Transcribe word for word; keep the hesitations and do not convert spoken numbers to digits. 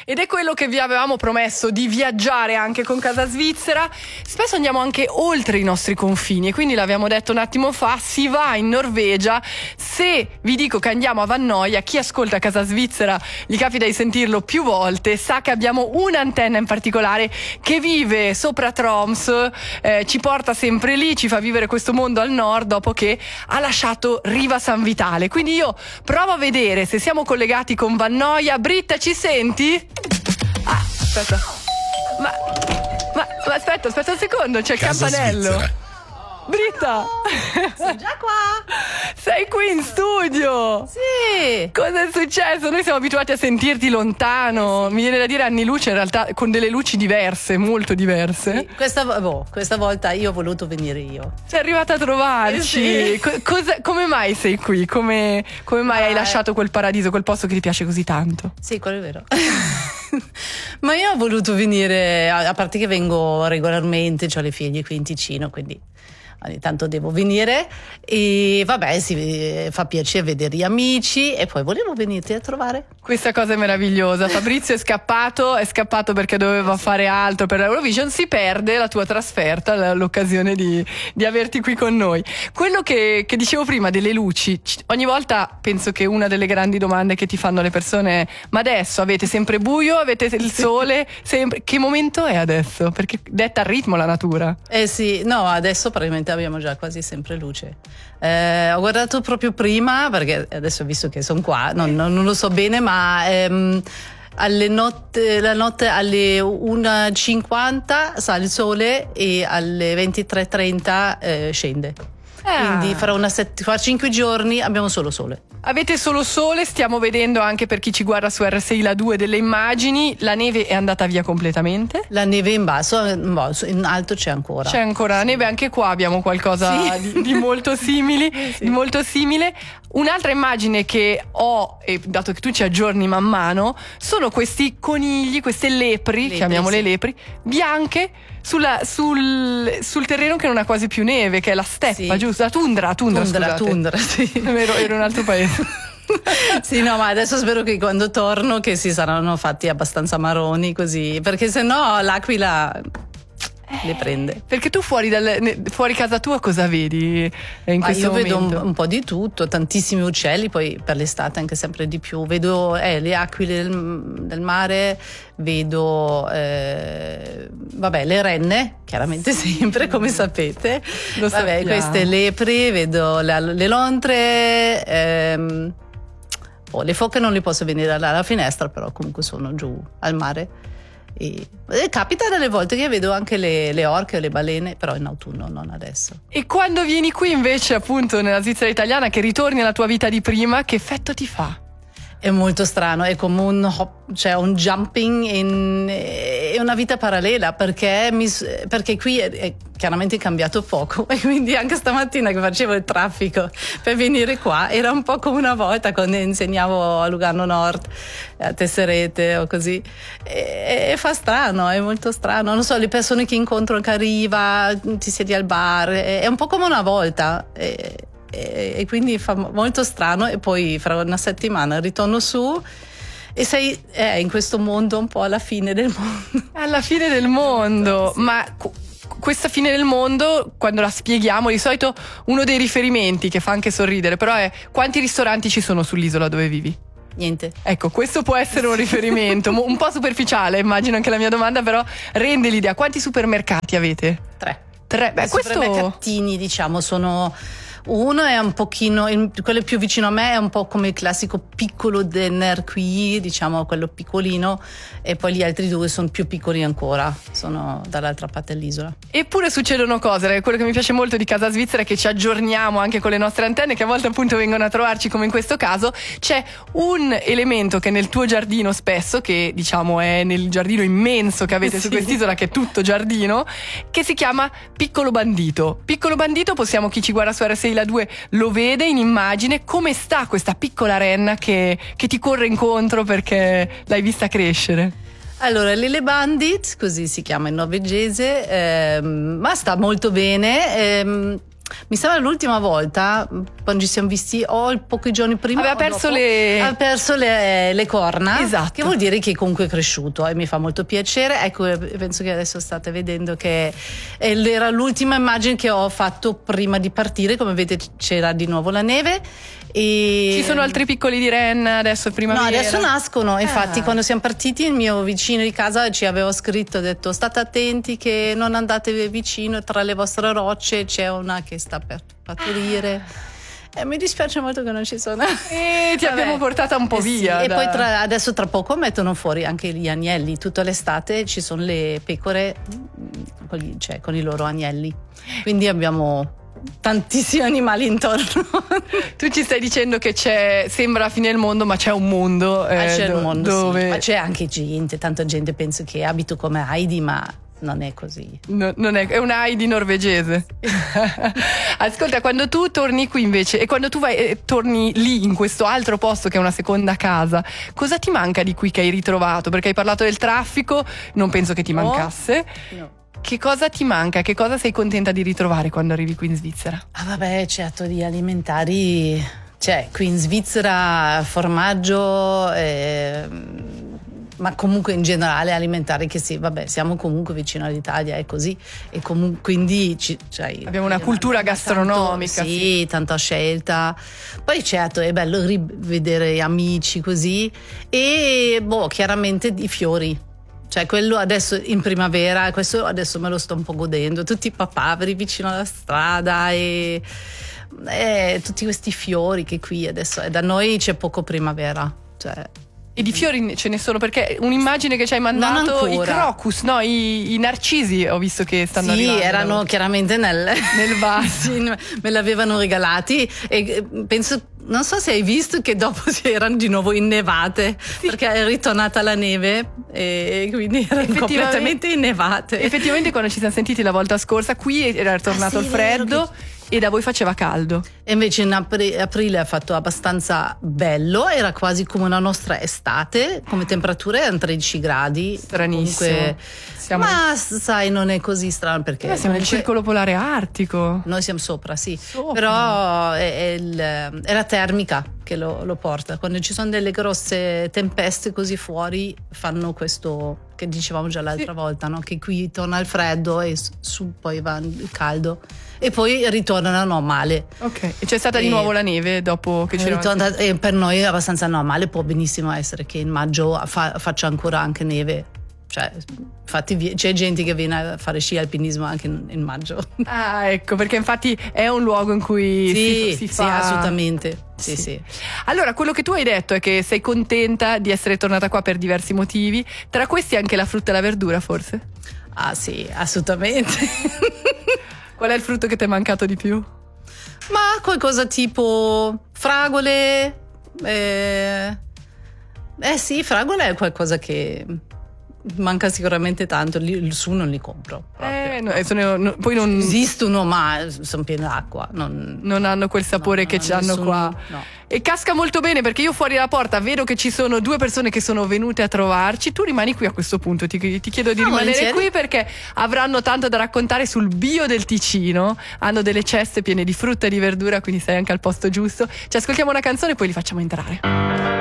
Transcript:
ed è quello che vi avevamo promesso, di viaggiare anche con Casa Svizzera. Spesso andiamo anche oltre i nostri confini e quindi l'abbiamo detto un attimo fa, si va in Norvegia. Se vi dico che andiamo a Vannøya, chi ascolta Casa Svizzera gli capita di sentirlo più volte, sa che abbiamo un'antenna in particolare che vive sopra Troms, eh, ci porta sempre lì, ci fa vivere questo mondo al nord dopo che ha lasciato Riva San Vitale. Quindi io provo a vedere se siamo collegati con Vannøya. Britta, ci senti? Ah, aspetta. Ma, ma, ma aspetta, aspetta un secondo, c'è il Casa campanello. Svizzera. Britta! Sono già qua! Sei qui in studio! Sì! Cosa è successo? Noi siamo abituati a sentirti lontano. Mi viene da dire anni luce, in realtà con delle luci diverse, molto diverse. Sì, questa, boh, questa volta io ho voluto venire io. Sei arrivata a trovarci. Sì. Co- cosa, come mai sei qui? Come, come mai Ma hai lasciato quel paradiso, quel posto che ti piace così tanto? Sì, quello è vero. Ma io ho voluto venire, a, a parte che vengo regolarmente, ho le figlie qui in Ticino, quindi ogni tanto devo venire e vabbè, si fa piacere vedere gli amici e poi volevo venirti a trovare. Questa cosa è meravigliosa. Fabrizio è scappato, è scappato perché doveva fare altro per l'Eurovision. Si perde la tua trasferta, l'occasione di, di averti qui con noi. Quello che, che dicevo prima delle luci, ogni volta penso che una delle grandi domande che ti fanno le persone è: ma adesso avete sempre buio, avete il sole sempre? Che momento è adesso? Perché detta al ritmo la natura. Eh sì, no, adesso praticamente abbiamo già quasi sempre luce. Eh, ho guardato proprio prima, perché adesso visto che sono qua, non, non, non lo so bene, ma ehm, alle notte, la notte alle una e cinquanta sale il sole e alle ventitré e trenta eh, scende. Ah. Quindi fra, una sett- fra cinque giorni abbiamo solo sole. Avete solo sole, stiamo vedendo anche per chi ci guarda su R S I La due delle immagini, la neve è andata via completamente. La neve in basso, in basso, in alto c'è ancora. C'è ancora la neve, anche qua abbiamo qualcosa Sì. di, di molto simili, Sì. di molto simile. Un'altra immagine che ho, e dato che tu ci aggiorni man mano, sono questi conigli, queste lepri, Lepri, chiamiamole sì. lepri, bianche sulla, sul, sul terreno che non ha quasi più neve, che è la steppa, Sì. giusto? La tundra, la tundra, Tundra, scusate. tundra, sì. È vero, ero in un altro paese. Sì, no, ma adesso spero che quando torno che si saranno fatti abbastanza marroni così, perché sennò l'aquila le prende. Perché tu fuori, dal, ne- fuori casa tua cosa vedi eh, in Ma questo io vedo momento? un, un po' di tutto, tantissimi uccelli, poi per l'estate anche sempre di più. Vedo eh, le aquile del, del mare, vedo eh, vabbè, le renne, chiaramente sempre, come sapete. Lo Vabbè, sappiamo. queste lepri, vedo la- le lontre, ehm, oh, le foche non le posso vedere dalla, dalla finestra, però comunque sono giù al mare. E, e capita delle volte che vedo anche le, le orche o le balene, però in autunno, non adesso. E quando vieni qui invece, appunto, nella Svizzera italiana, che ritorni alla tua vita di prima, che effetto ti fa? È molto strano, è come un hop, cioè un jumping in è una vita parallela, perché, mi, perché qui è, è chiaramente cambiato poco e quindi anche stamattina che facevo il traffico per venire qua era un po' come una volta quando insegnavo a Lugano Nord, a Tesserete o così, e, e fa strano, è molto strano, non so, le persone che incontro che arriva, ti siedi al bar, è, è un po' come una volta. E, e quindi fa molto strano, e poi fra una settimana ritorno su e sei eh, in questo mondo un po' alla fine del mondo. Alla fine del mondo, Sì. ma cu- questa fine del mondo, quando la spieghiamo, di solito uno dei riferimenti che fa anche sorridere, però è: quanti ristoranti ci sono sull'isola dove vivi? Niente. Ecco, questo può essere un riferimento, mo- un po' superficiale, immagino anche la mia domanda, però rende l'idea. Quanti supermercati avete? Tre. Tre. Beh, I questo... supermercatini, diciamo, sono uno è un pochino, il- quello più vicino a me è un po' come il classico piccolo del qui, diciamo quello piccolino, e poi gli altri due sono più piccoli ancora, sono dall'altra parte dell'isola. Eppure succedono cose. Quello che mi piace molto di Casa Svizzera è che ci aggiorniamo anche con le nostre antenne, che a volte appunto vengono a trovarci, come in questo caso. C'è un elemento che è nel tuo giardino spesso, che diciamo è nel giardino immenso che avete Sì. su quest'isola, che è tutto giardino, che si chiama Piccolo Bandito. Piccolo Bandito, possiamo, chi ci guarda su R S I La due lo vede in immagine. Come sta questa piccola renna che, che ti corre incontro perché l'hai vista crescere? Allora, Lille Bandit, così si chiama in norvegese, ehm, ma sta molto bene. ehm, Mi sembra l'ultima volta quando ci siamo visti o pochi giorni prima aveva perso dopo, le ha perso le, le corna, esatto, che vuol dire che comunque è cresciuto e mi fa molto piacere. Ecco, penso che adesso state vedendo che era l'ultima immagine che ho fatto prima di partire. Come vedete c'era di nuovo la neve e ci sono altri piccoli di Ren adesso è primavera. No, adesso nascono. Infatti ah. quando siamo partiti il mio vicino di casa ci aveva scritto, ha detto state attenti che non andate vicino, tra le vostre rocce c'è una che sta per partorire. Ah. E mi dispiace molto che non ci sono. E ti Vabbè. abbiamo portata un po' eh via. Sì. E da... poi tra, adesso tra poco mettono fuori anche gli agnelli. Tutta l'estate ci sono le pecore con, gli, cioè, con i loro agnelli. Quindi abbiamo tantissimi animali intorno. Tu ci stai dicendo che c'è, sembra la fine del mondo, ma c'è un mondo. Eh, ah, c'è do, il mondo, dove... sì. Ma c'è anche gente, tanta gente pensa che abito come Heidi, ma non è così. No, non è, è una Heidi norvegese. Ascolta, quando tu torni qui invece e quando tu vai eh, torni lì in questo altro posto che è una seconda casa, cosa ti manca di qui che hai ritrovato? Perché hai parlato del traffico, non penso che ti no. mancasse. No. Che cosa ti manca? Che cosa sei contenta di ritrovare quando arrivi qui in Svizzera? Ah vabbè, certo, di alimentari, cioè qui in Svizzera formaggio, eh, ma comunque in generale alimentari che sì, vabbè, siamo comunque vicino all'Italia, è così, e comunque quindi ci, cioè, abbiamo una cultura gastronomica. Tanto, sì, sì, tanta scelta. Poi certo è bello rivedere amici così e boh, chiaramente i fiori. Cioè quello adesso in primavera, questo adesso me lo sto un po' godendo, tutti i papaveri vicino alla strada e, e tutti questi fiori che qui adesso, da noi c'è poco primavera, cioè. E di fiori ce ne sono, perché un'immagine che ci hai mandato, i crocus, no, i, i narcisi, ho visto che stanno sì, arrivando. Sì, erano chiaramente nel, nel vaso. Sì, me l'avevano regalati e penso, non so se hai visto che dopo si erano di nuovo innevate, sì, perché è ritornata la neve e quindi erano completamente innevate. Effettivamente quando ci siamo sentiti la volta scorsa qui era tornato ah, sì, il freddo che... e da voi faceva caldo. E invece in apri- aprile ha fatto abbastanza bello, era quasi come una nostra estate, come temperature erano tredici gradi. Stranissimo. Comunque, siamo... Ma sai, non è così strano perché eh, siamo comunque... nel circolo polare artico. Noi siamo sopra, sì, sopra. Però è, è, il, è la termica che lo, lo porta. Quando ci sono delle grosse tempeste così fuori fanno questo che dicevamo già l'altra sì. volta, no? Che qui torna il freddo e su poi va il caldo e poi ritornano normale. Ok, e c'è stata e di nuovo la neve dopo che ci ritorna, e per noi è abbastanza normale, può benissimo essere che in maggio fa, faccia ancora anche neve. Cioè, infatti c'è gente che viene a fare sci alpinismo anche in, in maggio. Ah, ecco, perché infatti è un luogo in cui sì, si, si fa... Sì, assolutamente. Sì, sì. sì. Allora, quello che tu hai detto è che sei contenta di essere tornata qua per diversi motivi, tra questi anche la frutta e la verdura, forse? Ah sì, assolutamente. Qual è il frutto che ti è mancato di più? Ma qualcosa tipo fragole. Eh, eh sì, fragole è qualcosa che... manca sicuramente tanto, li, su non li compro eh, no, sono, no, poi non esistono ma sono piene d'acqua, non, non hanno quel sapore no, che no, hanno nessun, qua no. E casca molto bene perché io fuori dalla porta vedo che ci sono due persone che sono venute a trovarci. Tu rimani qui a questo punto, ti, ti chiedo di no, rimanere qui perché avranno tanto da raccontare sul bio del Ticino, hanno delle ceste piene di frutta e di verdura, quindi sei anche al posto giusto. Ci ascoltiamo una canzone e poi li facciamo entrare.